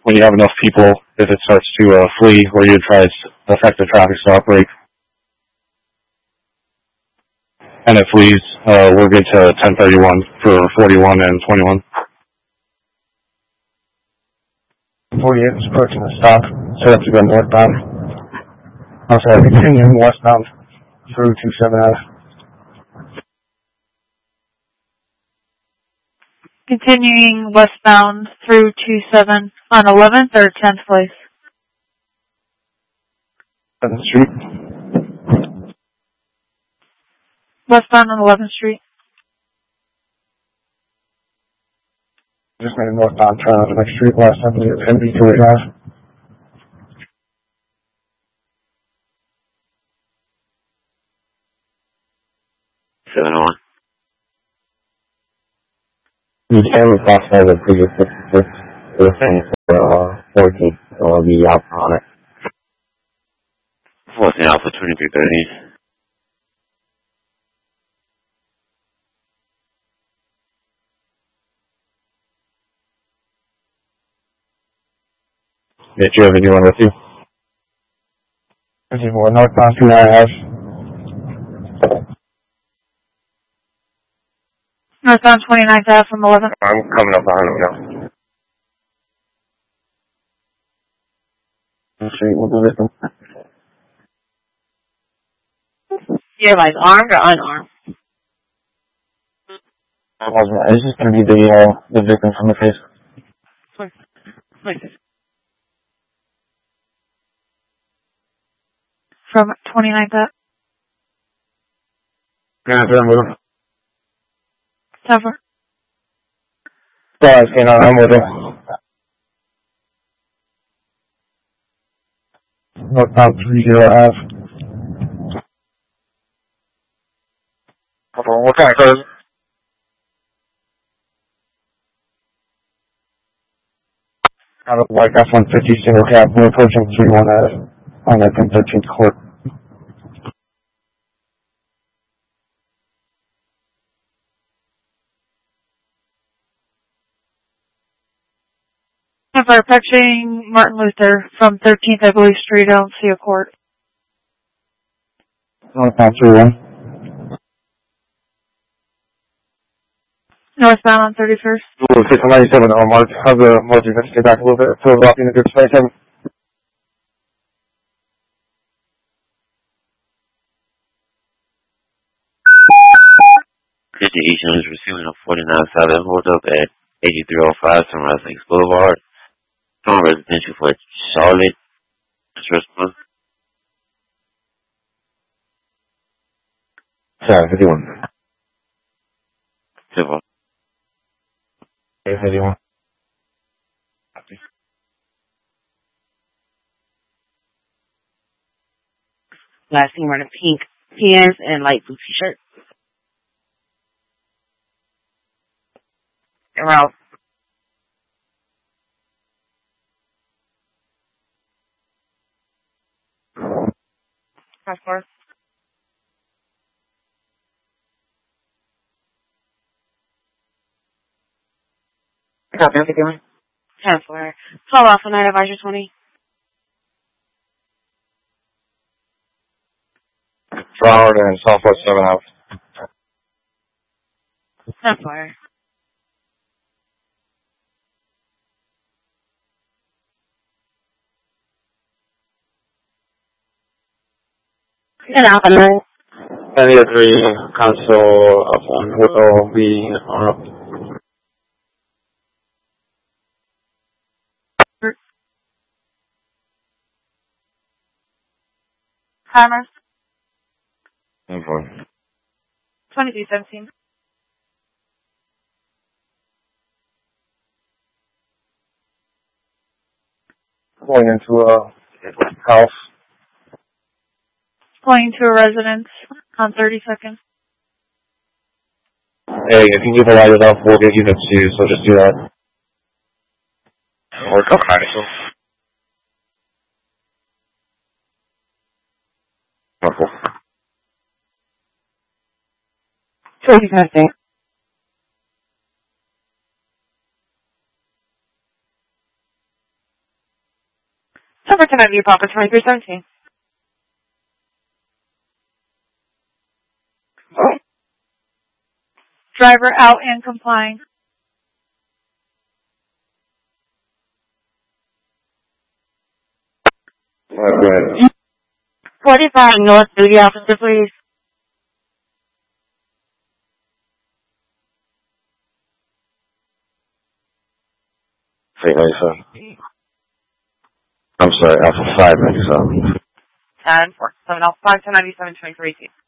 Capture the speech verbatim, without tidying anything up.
when you have enough people, if it starts to uh, flee, or you try to affect the traffic stop break, and it flees, uh, we're good to ten thirty-one for forty-one and twenty-one. forty-eight is approaching the stop, so that's to go northbound. Also, continuing westbound through two seven F. Continuing westbound through two seven on eleventh or tenth place? seventh Street. Westbound on eleventh Street. Just made a northbound turn on the next street last time we hit M B two eighty-five. seven oh one. You can cross over previous sixty-six to the thing for uh, fourteen, so I'll be out on it. fourteen Alpha twenty-three thirty. Yeah, do you have anyone with you? fifty-four northbound two nine F. Northbound twenty-ninth Ave from eleven. I'm coming up behind him now. Street, we'll do this one. You're like armed or unarmed? It's just going to be the, uh, the victim from the face. Where? Where's this? From twenty-ninth Ave. Gonna have to move. Cover. Sorry, I can't, I'm with him. Northbound three zero F. What kind of cars? Out of like F one fifty single cab, we're approaching three one F on that thirteenth court. We're approaching Martin Luther from thirteenth, I believe, Street. I don't see a court. Northbound three one. Northbound on thirty-first. Ooh, six ninety-seven on Mark. How's the Mark? You can stay back a little bit. Fill it up in a good space. fifty East is receiving a forty-nine seven hold up at eighty-three oh five Sunrise Lakes Boulevard. From residential for Charlotte. Response. Sorry, fifty-one. Civil. Okay, fifty-one. Last team wearing pink pants and light blue t-shirt. Around. Passport. Copy, I'm fifty-one. ten four. Call off on night advisor twenty. Broward and Southwest seven F. ten four. And Alpha nine. And the three console up on will be on up. Timers. ten four. twenty-three seventeen. Going into a house. Going to a residence on thirty-second. Hey, if you leave the light up, we'll get units to you, so just do that. Or come on, so. Wonderful. twenty testing. Number ten ninety, Papa twenty-three seventeen. Driver out and complying. All right, go ahead. forty-five North Duty Officer, please. eight ninety-seven. I'm sorry, Alpha five ninety-seven. ten four seven Alpha five ten ninety-seven twenty-three.